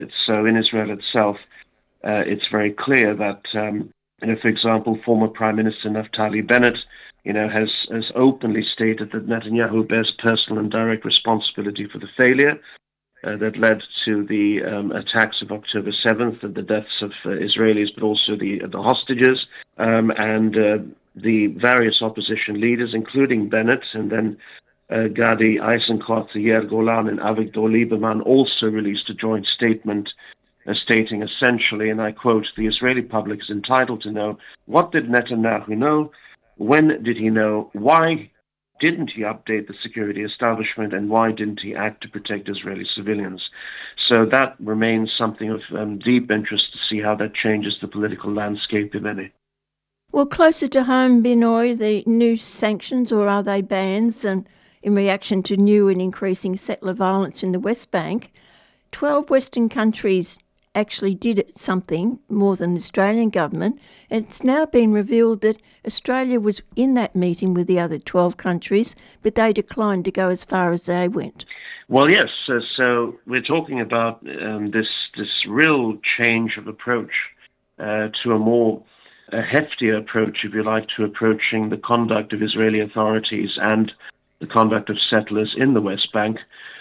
So in Israel itself, it's very clear that, for example, former Prime Minister Naftali Bennett, has openly stated that Netanyahu bears personal and direct responsibility for the failure that led to the attacks of October 7th and the deaths of Israelis, but also the hostages, and the various opposition leaders, including Bennett, and then Gadi Eisenkot, Yair Golan, and Avigdor Lieberman also released a joint statement stating essentially, and I quote, "The Israeli public is entitled to know what did Netanyahu know, when did he know, why didn't he update the security establishment, and why didn't he act to protect Israeli civilians?" So that remains something of deep interest to see how that changes the political landscape, if any. Well, closer to home, Binoy, the new sanctions, or are they bans, and in reaction to new and increasing settler violence in the West Bank, 12 Western countries actually did something more than the Australian government. It's now been revealed that Australia was in that meeting with the other 12 countries, but they declined to go as far as they went. Well, yes. So we're talking about this real change of approach to a more heftier approach, if you like, to approaching the conduct of Israeli authorities and the conduct of settlers in the West Bank,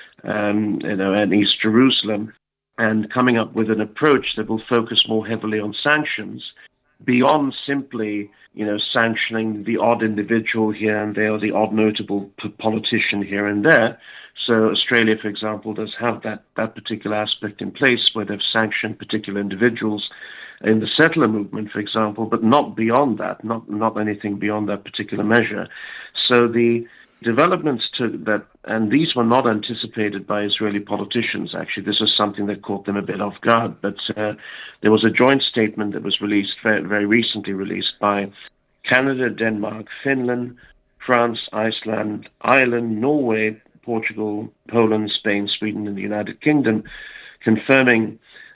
and East Jerusalem, and coming up with an approach that will focus more heavily on sanctions beyond simply, sanctioning the odd individual here and there, or the odd notable politician here and there. So Australia, for example, does have that particular aspect in place where they've sanctioned particular individuals in the settler movement, for example, but not beyond that, not anything beyond that particular measure. So the developments to that, and these were not anticipated by Israeli politicians, actually. This is something that caught them a bit off guard. But there was a joint statement that was released, very, very recently released, by Canada, Denmark, Finland, France, Iceland, Ireland, Norway, Portugal, Poland, Spain, Sweden, and the United Kingdom, confirming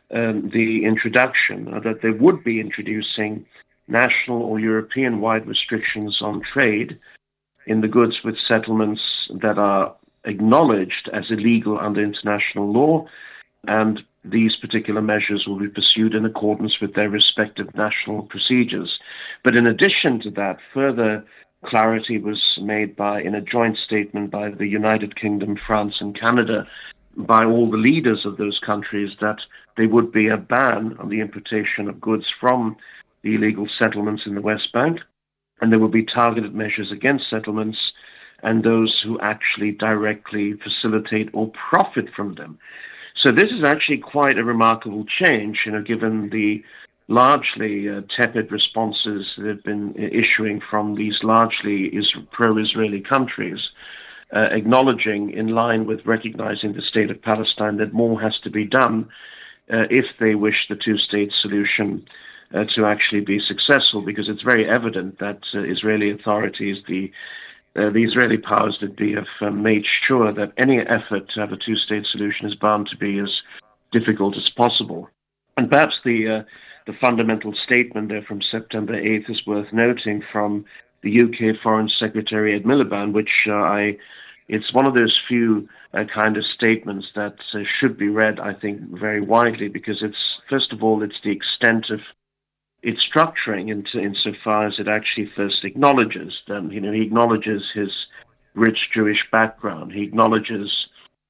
the introduction, that they would be introducing national or European-wide restrictions on trade in the goods with settlements that are acknowledged as illegal under international law, and these particular measures will be pursued in accordance with their respective national procedures. But in addition to that, further clarity was made in a joint statement by the United Kingdom, France, and Canada, by all the leaders of those countries, that there would be a ban on the importation of goods from the illegal settlements in the West Bank, and there will be targeted measures against settlements and those who actually directly facilitate or profit from them. So this is actually quite a remarkable change, given the largely tepid responses that have been issuing from these largely pro-Israeli countries, acknowledging, in line with recognizing the state of Palestine, that more has to be done if they wish the two-state solution to actually be successful, because it's very evident that Israeli authorities, the Israeli powers that be, have made sure that any effort to have a two-state solution is bound to be as difficult as possible. And perhaps the fundamental statement there from September 8th is worth noting, from the UK Foreign Secretary Ed Miliband, which it's one of those few kind of statements that should be read, I think, very widely, because it's, first of all, it's the extent of its structuring insofar as it actually first acknowledges them. He acknowledges his rich Jewish background. He acknowledges,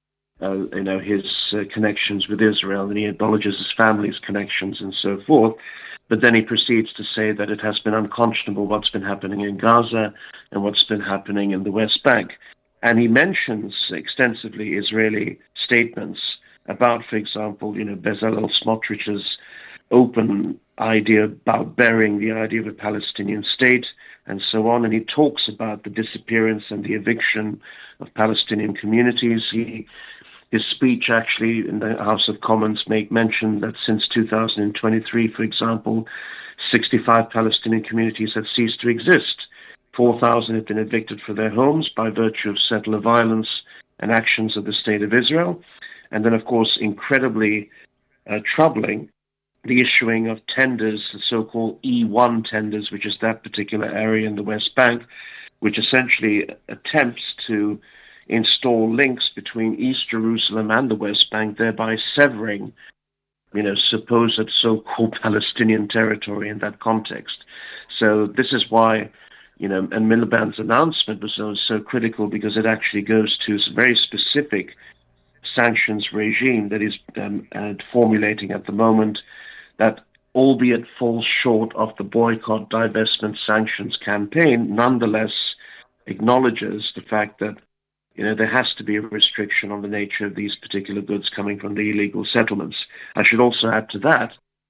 his connections with Israel, and he acknowledges his family's connections and so forth. But then he proceeds to say that it has been unconscionable what's been happening in Gaza and what's been happening in the West Bank. And he mentions extensively Israeli statements about, for example, Bezalel Smotrich's open idea about burying the idea of a Palestinian state and so on. And he talks about the disappearance and the eviction of Palestinian communities. His speech actually in the House of Commons make mention that since 2023, for example, 65 Palestinian communities have ceased to exist. 4,000 have been evicted from their homes by virtue of settler violence and actions of the State of Israel. And then, of course, incredibly troubling, the issuing of tenders, the so-called E1 tenders, which is that particular area in the West Bank, which essentially attempts to install links between East Jerusalem and the West Bank, thereby severing supposed so-called Palestinian territory in that context. So this is why, and Miliband's announcement was so critical, because it actually goes to a very specific sanctions regime that is formulating at the moment, that, albeit falls short of the boycott, divestment, sanctions campaign, nonetheless acknowledges the fact that there has to be a restriction on the nature of these particular goods coming from the illegal settlements. I should also add to that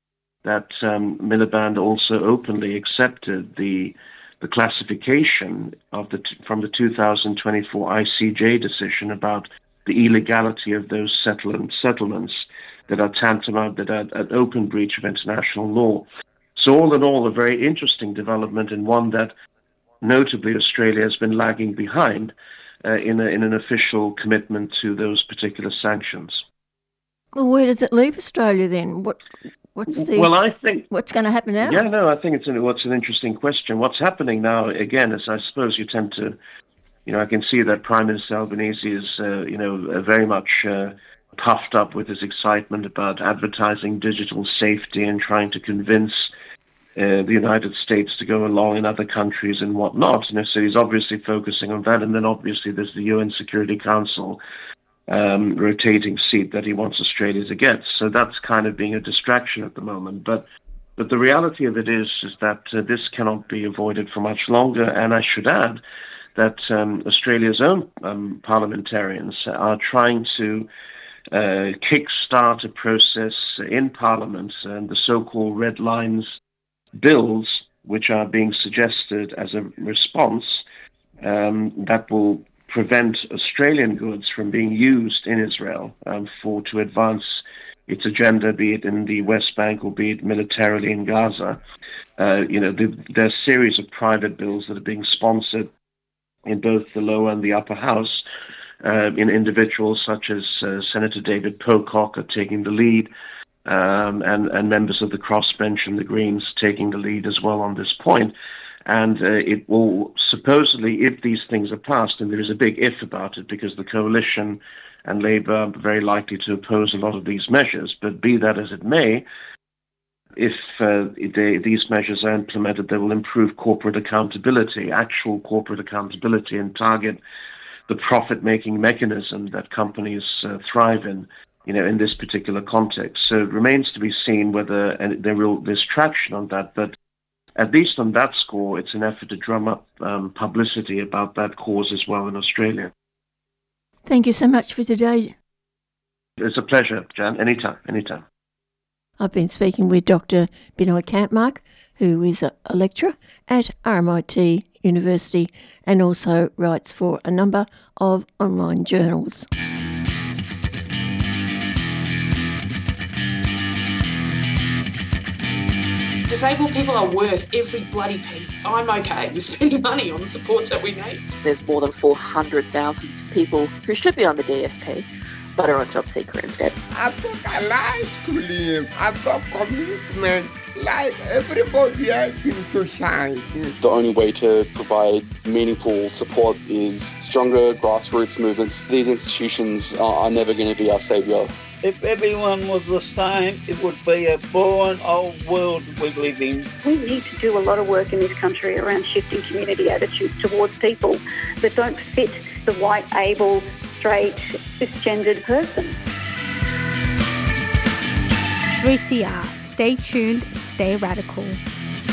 Miliband also openly accepted the classification of from the 2024 ICJ decision about the illegality of those settlements that are tantamount, that are an open breach of international law. So all in all, a very interesting development, and one that notably Australia has been lagging behind in an official commitment to those particular sanctions. Well, where does it leave Australia then? What's going to happen now? Yeah, no, I think it's an interesting question. What's happening now, again, is I suppose you tend to, I can see that Prime Minister Albanese is, very much puffed up with his excitement about advertising digital safety and trying to convince the United States to go along in other countries and whatnot. So he's obviously focusing on that. And then obviously there's the UN Security Council rotating seat that he wants Australia to get. So that's kind of being a distraction at the moment. But the reality of it is that this cannot be avoided for much longer. And I should add that Australia's own parliamentarians are trying to kickstart a process in Parliament, and the so-called Red Lines bills, which are being suggested as a response that will prevent Australian goods from being used in Israel to advance its agenda, be it in the West Bank or be it militarily in Gaza. There's a series of private bills that are being sponsored in both the lower and the upper house, in individuals such as Senator David Pocock are taking the lead, and members of the crossbench and the Greens taking the lead as well on this point. And it will supposedly, if these things are passed, and there is a big if about it, because the coalition and Labour are very likely to oppose a lot of these measures, but be that as it may, if these measures are implemented, they will improve corporate accountability, actual corporate accountability, and target the profit-making mechanism that companies thrive in, in this particular context. So it remains to be seen whether there's traction on that. But at least on that score, it's an effort to drum up publicity about that cause as well in Australia. Thank you so much for today. It's a pleasure, Jan. Anytime. I've been speaking with Dr. Binoy Kampmark, who is a lecturer at RMIT University and also writes for a number of online journals. Disabled people are worth every bloody penny. I'm okay with spending money on the supports that we need. There's more than 400,000 people who should be on the DSP but are on job seeker instead. I've got a life to live. I've got commitment like everybody else in society. The only way to provide meaningful support is stronger grassroots movements. These institutions are never going to be our saviour. If everyone was the same, it would be a boring old world we live in. We need to do a lot of work in this country around shifting community attitudes towards people that don't fit the white, able, straight, cisgendered person. 3CR. Stay tuned, stay radical.